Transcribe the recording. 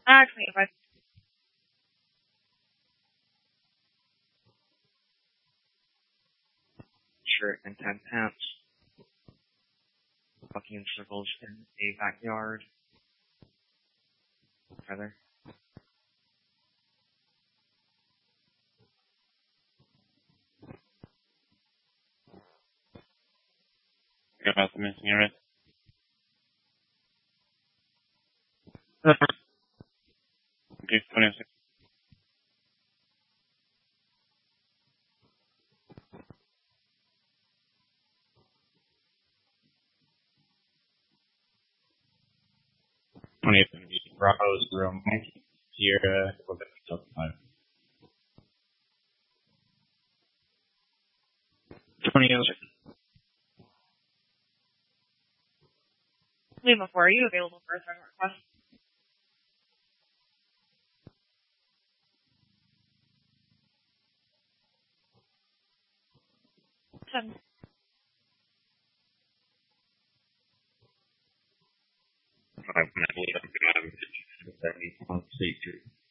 Actually, if I shirt and 10 pants, walking in circles in a backyard. Heather. Forget about the missing area. Okay, 26. Bravo's room. Sierra, Quebec, Delta 5. 2006. Lima 4, are you available for a second request? 10. I believe I'm going to have 70 on C2.